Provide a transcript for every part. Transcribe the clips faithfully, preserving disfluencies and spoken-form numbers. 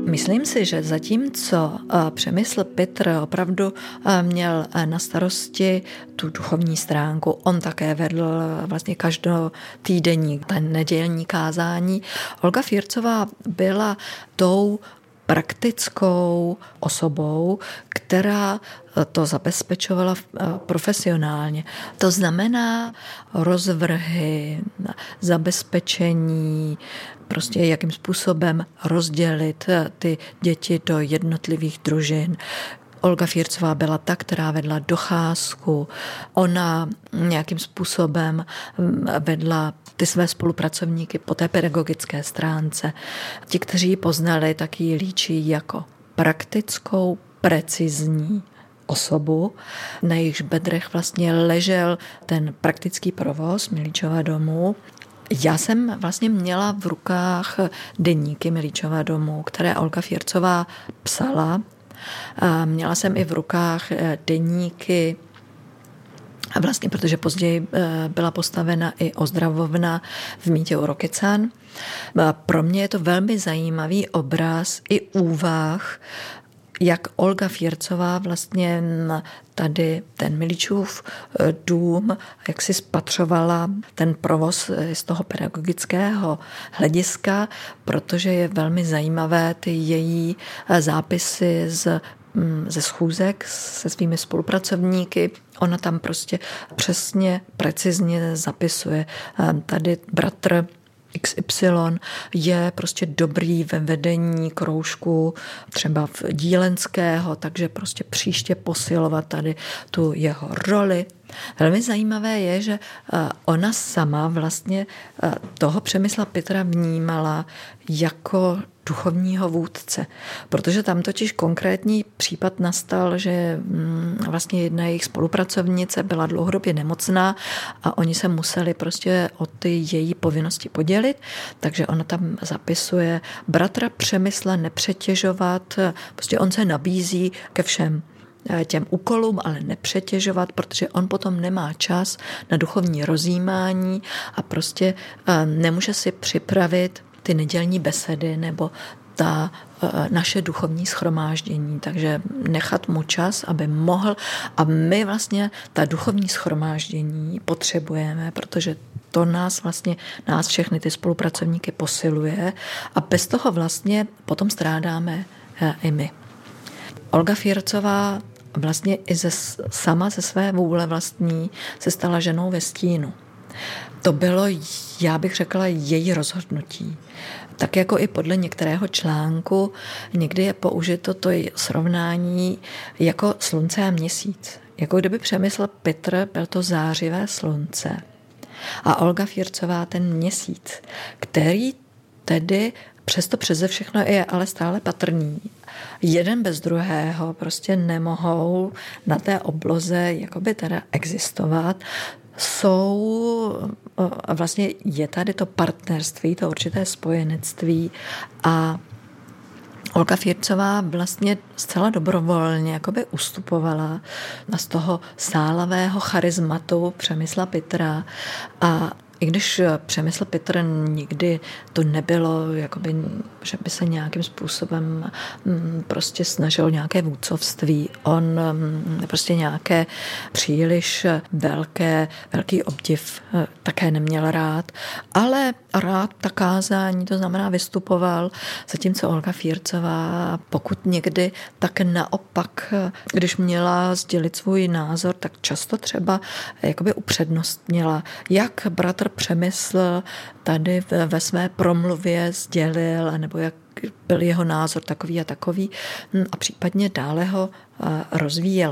Myslím si, že zatímco Přemysl Pitr opravdu měl na starosti tu duchovní stránku, on také vedl vlastně každotýdenní ten nedělní kázání, Olga Fírcová byla tou praktickou osobou, která to zabezpečovala profesionálně. To znamená rozvrhy, zabezpečení, prostě jakým způsobem rozdělit ty děti do jednotlivých družin. Olga Fírcová byla ta, která vedla docházku. Ona nějakým způsobem vedla ty své spolupracovníky po té pedagogické stránce. Ti, kteří ji poznali, tak ji líčí jako praktickou, precizní osobu. Na jejichž bedrech vlastně ležel ten praktický provoz Milíčova domu. Já jsem vlastně měla v rukách deníky Milíčova domu, které Olga Fírcová psala. Měla jsem i v rukách deníky, a vlastně protože později byla postavena i ozdravovna v Mýtě u Rokycan. Pro mě je to velmi zajímavý obraz i úvah, jak Olga Fírcová vlastně tady ten Milíčův dům, jak si spatřovala ten provoz z toho pedagogického hlediska, protože je velmi zajímavé ty její zápisy z ze schůzek se svými spolupracovníky. Ona tam prostě přesně, precizně zapisuje. Tady bratr iks ypsilon je prostě dobrý ve vedení kroužku třeba v Dílenského, takže prostě příště posilovat tady tu jeho roli. Velmi zajímavé je, že ona sama vlastně toho Přemysla Pitra vnímala jako duchovního vůdce, protože tam totiž konkrétní případ nastal, že vlastně jedna jejich spolupracovnice byla dlouhodobě nemocná a oni se museli prostě o ty její povinnosti podělit, takže ona tam zapisuje bratra Přemysla nepřetěžovat, prostě on se nabízí ke všem těm úkolům, ale nepřetěžovat, protože on potom nemá čas na duchovní rozjímání a prostě nemůže si připravit ty nedělní besedy nebo ta naše duchovní shromáždění. Takže nechat mu čas, aby mohl. A my vlastně ta duchovní shromáždění potřebujeme, protože to nás vlastně, nás všechny ty spolupracovníky posiluje a bez toho vlastně potom strádáme i my. Olga Fírcová vlastně i ze, sama ze své vůle vlastní se stala ženou ve stínu. To bylo, já bych řekla, její rozhodnutí. Tak jako i podle některého článku někdy je použito to srovnání jako slunce a měsíc. Jako kdyby Přemysl Pitr byl to zářivé slunce a Olga Fírcová ten měsíc, který tedy přesto přeze všechno je ale stále patrný. Jeden bez druhého prostě nemohou na té obloze jakoby teda existovat. Jsou, vlastně je tady to partnerství, to určité spojenectví a Olga Fírcová vlastně zcela dobrovolně jakoby ustupovala z toho sálavého charizmatu Přemysla Pitra a i když Přemysl Pitr nikdy to nebylo, jakoby, že by se nějakým způsobem prostě snažil nějaké vůdcovství. On prostě nějaké příliš velké, velký obdiv také neměl rád, ale rád ta kázání, to znamená vystupoval, zatímco Olga Fírcová, pokud někdy, tak naopak, když měla sdělit svůj názor, tak často třeba jakoby upřednostnila, jak bratr Přemysl tady ve své promluvě sdělil, nebo jak byl jeho názor takový a takový a případně dále ho rozvíjela.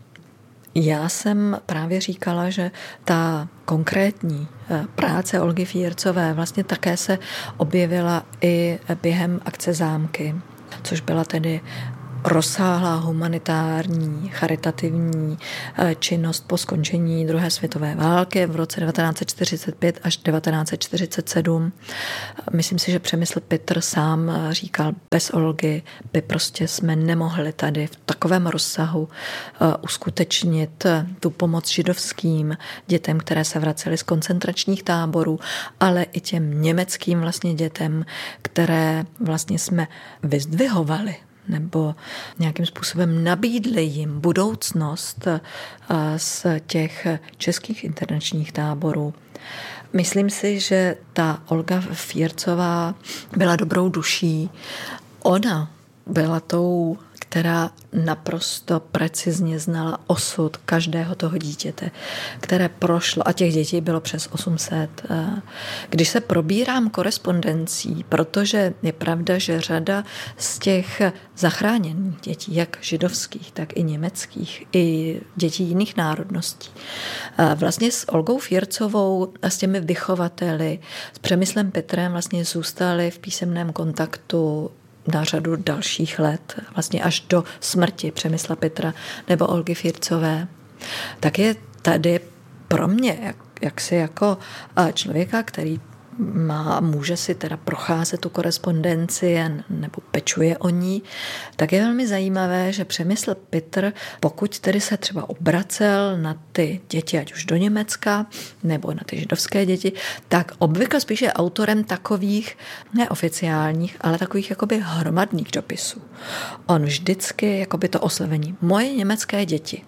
Já jsem právě říkala, že ta konkrétní práce Olgy Fírcové vlastně také se objevila i během akce Zámky, což byla tedy rozsáhlá humanitární, charitativní činnost po skončení druhé světové války v roce devatenáct set čtyřicet pět až devatenáct set čtyřicet sedm. Myslím si, že Přemysl Pitr sám říkal, bez Olgy by prostě jsme nemohli tady v takovém rozsahu uskutečnit tu pomoc židovským dětem, které se vracely z koncentračních táborů, ale i těm německým vlastně dětem, které vlastně jsme vyzdvihovali nebo nějakým způsobem nabídli jim budoucnost z těch českých internačních táborů. Myslím si, že ta Olga Fiercová byla dobrou duší. Ona byla tou, která naprosto precizně znala osud každého toho dítěte, které prošlo, a těch dětí bylo přes osm set. Když se probírám korespondencí, protože je pravda, že řada z těch zachráněných dětí, jak židovských, tak i německých, i dětí jiných národností, vlastně s Olgou Fiercovou a s těmi vychovateli, s Přemyslem Pitrem vlastně zůstali v písemném kontaktu na řadu dalších let, vlastně až do smrti Přemysla Pitra nebo Olgy Fiercové, tak je tady pro mě, jak, jak si jako člověka, který má, může si teda procházet tu korespondenci nebo pečuje o ní, tak je velmi zajímavé, že Přemysl Pitr, pokud tedy se třeba obracel na ty děti, ať už do Německa, nebo na ty židovské děti, tak obvykle spíše je autorem takových neoficiálních, ale takových jakoby hromadných dopisů. On vždycky jakoby to oslovení moje německé děti.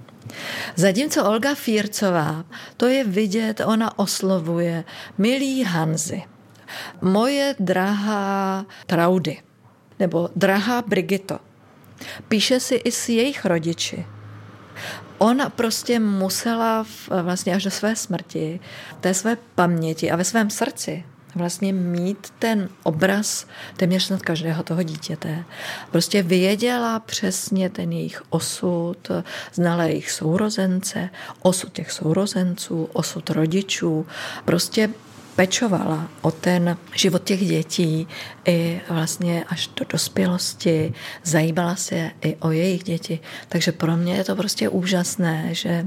Zatímco Olga Fiercová, to je vidět, ona oslovuje milý Hanzi, moje drahá Traudy, nebo drahá Brigito. Píše si i s jejich rodiči. Ona prostě musela vlastně až do své smrti, té své paměti a ve svém srdci vlastně mít ten obraz téměř snad každého toho dítěte. Prostě věděla přesně ten jejich osud, znala jejich sourozence, osud těch sourozenců, osud rodičů, prostě pečovala o ten život těch dětí i vlastně až do dospělosti, zajímala se i o jejich děti. Takže pro mě je to prostě úžasné, že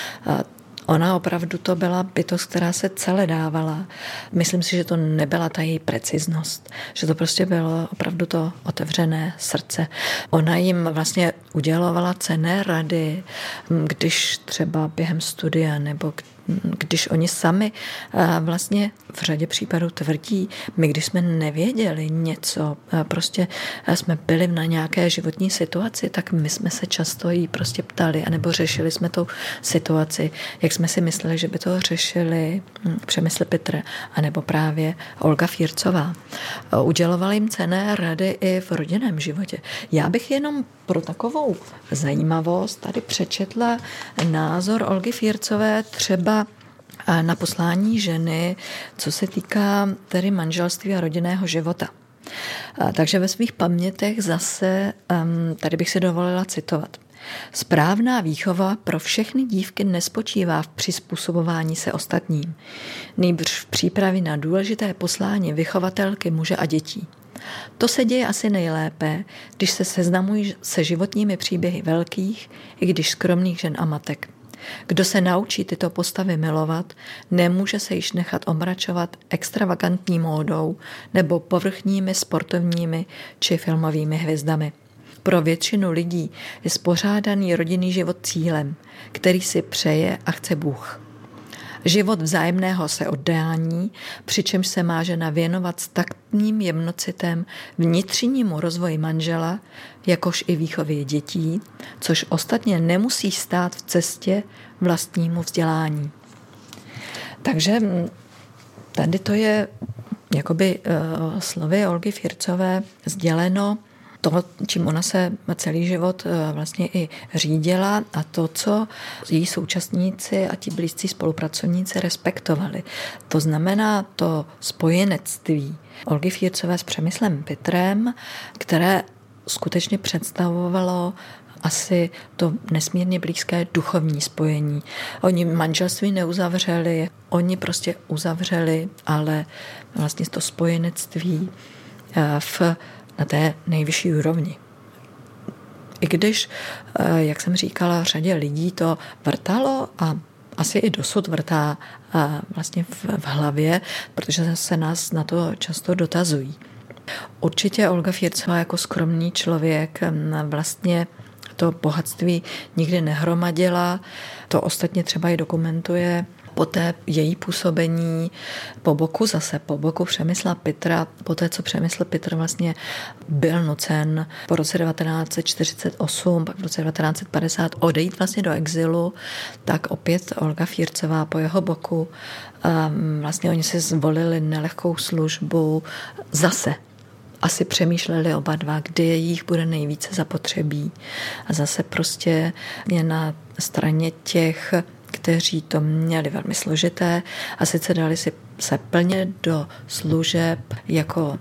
ona opravdu to byla bytost, která se celé dávala. Myslím si, že to nebyla ta její preciznost, že to prostě bylo opravdu to otevřené srdce. Ona jim vlastně udělovala cenné rady, když třeba během studia nebo když oni sami vlastně v řadě případů tvrdí, my když jsme nevěděli něco, prostě jsme byli na nějaké životní situaci, tak my jsme se často jí prostě ptali, anebo řešili jsme tu situaci, jak jsme si mysleli, že by to řešili Přemysl Pitr, anebo právě Olga Fiercová. Udělovali jim cenné rady i v rodinném životě. Já bych jenom pro takovou zajímavost tady přečetla názor Olgy Fiercové třeba na poslání ženy, co se týká tedy manželství a rodinného života. Takže ve svých pamětech zase, tady bych si dovolila citovat. Správná výchova pro všechny dívky nespočívá v přizpůsobování se ostatním, nýbrž v přípravě na důležité poslání vychovatelky muže a dětí. To se děje asi nejlépe, když se seznamují se životními příběhy velkých, i když skromných žen a matek. Kdo se naučí tyto postavy milovat, nemůže se již nechat omračovat extravagantní módou nebo povrchními sportovními či filmovými hvězdami. Pro většinu lidí je spořádaný rodinný život cílem, který si přeje a chce Bůh. Život vzájemného se oddání, přičemž se má žena věnovat s taktním jemnocitem vnitřnímu rozvoji manžela, jakož i výchově dětí, což ostatně nemusí stát v cestě vlastnímu vzdělání. Takže tady to je jakoby uh, slovy Olgy Fiercové sděleno to, čím ona se celý život vlastně i řídila a to, co její současníci a ti blízcí spolupracovníci respektovali. To znamená to spojenectví Olgy Fiercové s Přemyslem Pitrem, které skutečně představovalo asi to nesmírně blízké duchovní spojení. Oni manželství neuzavřeli, oni prostě uzavřeli, ale vlastně to spojenectví v na té nejvyšší úrovni. I když, jak jsem říkala, řadě lidí to vrtalo a asi i dosud vrtá vlastně v hlavě, protože se nás na to často dotazují. Určitě Olga Fiercová jako skromný člověk vlastně to bohatství nikdy nehromadila. To ostatně třeba i dokumentuje poté její působení po boku, zase po boku Přemysla Pitra, poté, co Přemysl Pitr vlastně byl nucen po roce devatenáct set čtyřicet osm, pak v roce devatenáct set padesát odejít vlastně do exilu, tak opět Olga Fiercová po jeho boku. Vlastně oni si zvolili nelehkou službu zase. Asi přemýšleli oba dva, kdy jich bude nejvíce zapotřebí. A zase prostě je na straně těch, kteří to měli velmi složité a sice dali si se plně do služeb jako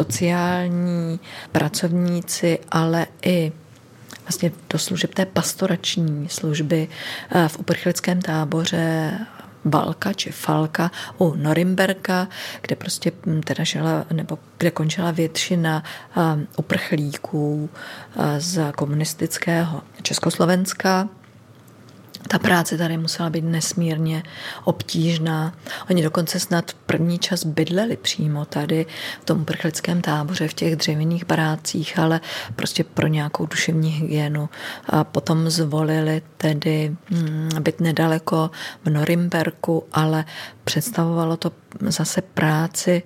sociální pracovníci, ale i vlastně do služeb té pastorační služby v uprchlickém táboře Valka či Falka u Norimberka, kde prostě teda žila, nebo kde končila většina uprchlíků z komunistického Československa. Ta práce tady musela být nesmírně obtížná. Oni dokonce snad první čas bydleli přímo tady v tom uprchlickém táboře, v těch dřevěných barácích, ale prostě pro nějakou duševní hygienu. A potom zvolili tedy být nedaleko v Norimberku, ale představovalo to zase práci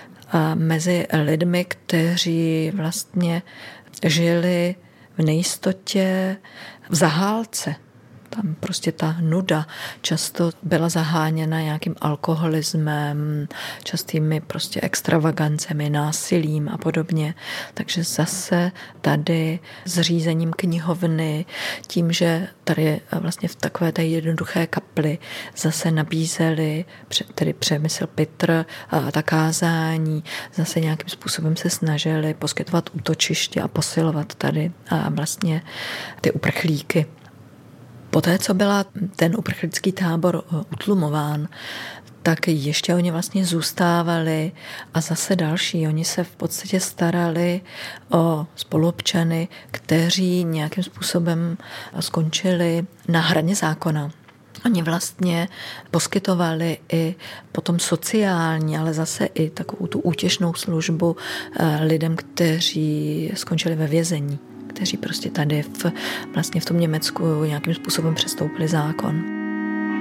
mezi lidmi, kteří vlastně žili v nejistotě, v zahálce. Tam prostě ta nuda často byla zaháněna nějakým alkoholismem, častými prostě extravagancemi, násilím a podobně. Takže zase tady zřízením knihovny, tím, že tady vlastně v takové té jednoduché kapli zase nabízeli, tedy Přemysl Pitr a ta kázání, zase nějakým způsobem se snažili poskytovat útočiště a posilovat tady a vlastně ty uprchlíky. Poté, co byla ten uprchlický tábor utlumován, tak ještě oni vlastně zůstávali a zase další. Oni se v podstatě starali o spoluobčany, kteří nějakým způsobem skončili na hraně zákona. Oni vlastně poskytovali i potom sociální, ale zase i takovou tu útěšnou službu lidem, kteří skončili ve vězení, kteří prostě tady v, vlastně v tom Německu nějakým způsobem přestoupili zákon.